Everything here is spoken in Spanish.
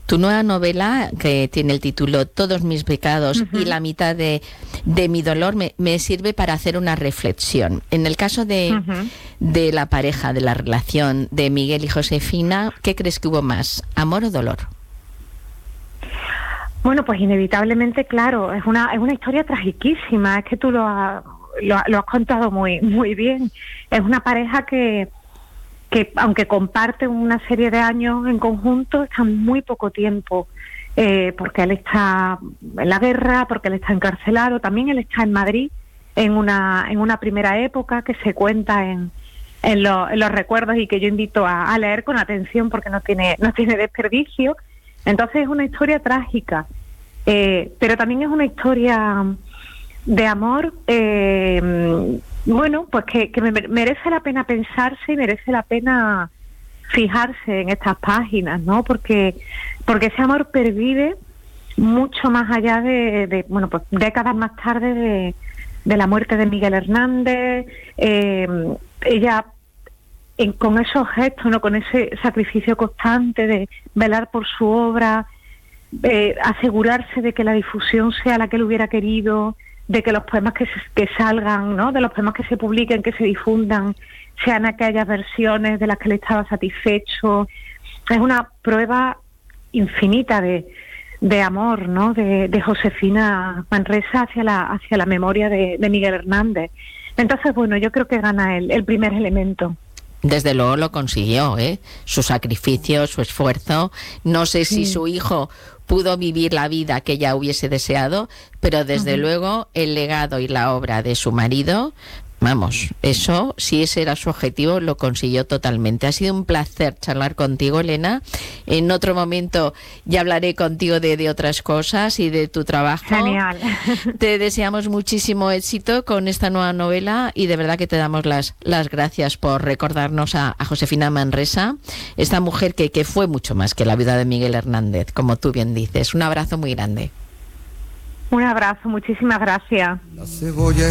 Tu nueva novela, que tiene el título Todos mis pecados y la mitad de mi dolor, me sirve para hacer una reflexión. En el caso de la pareja, de la relación de Miguel y Josefina, ¿qué crees que hubo más, amor o dolor? Bueno, pues inevitablemente, claro, es una historia tragiquísima. Es que tú lo has contado muy, muy bien. Es una pareja que aunque comparten una serie de años en conjunto, están muy poco tiempo, porque él está en la guerra, porque él está encarcelado, también él está en Madrid en una primera época que se cuenta en los recuerdos y que yo invito a leer con atención porque no tiene desperdicio. Entonces es una historia trágica, pero también es una historia de amor, bueno, pues que merece la pena pensarse y merece la pena fijarse en estas páginas, ¿no? Porque ese amor pervive mucho más allá de bueno, pues décadas más tarde de la muerte de Miguel Hernández. Ella con esos gestos, ¿no? Con ese sacrificio constante de velar por su obra, asegurarse de que la difusión sea la que él hubiera querido, de que los poemas que salgan, ¿no? De los poemas que se publiquen, que se difundan, sean aquellas versiones de las que él estaba satisfecho. Es una prueba infinita de amor, ¿no? De Josefina Manresa hacia la memoria de Miguel Hernández. Entonces, bueno, yo creo que gana el primer elemento. Desde luego lo consiguió, su sacrificio, su esfuerzo. No sé si su hijo pudo vivir la vida que ella hubiese deseado, pero desde luego el legado y la obra de su marido, vamos, eso, si ese era su objetivo, lo consiguió totalmente. Ha sido un placer charlar contigo, Elena. En otro momento ya hablaré contigo de otras cosas y de tu trabajo. Genial. Te deseamos muchísimo éxito con esta nueva novela y de verdad que te damos las gracias por recordarnos a Josefina Manresa, esta mujer que fue mucho más que la viuda de Miguel Hernández, como tú bien dices. Un abrazo muy grande. Un abrazo, muchísimas gracias.